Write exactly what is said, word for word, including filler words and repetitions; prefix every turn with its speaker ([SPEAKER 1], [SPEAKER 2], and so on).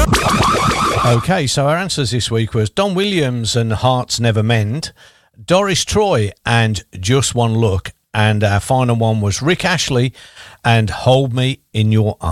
[SPEAKER 1] Okay, so our answers this week was Don Williams and Hearts Never Mend, Doris Troy and Just One Look, and our final one was Rick Ashley and Hold Me in Your Arms.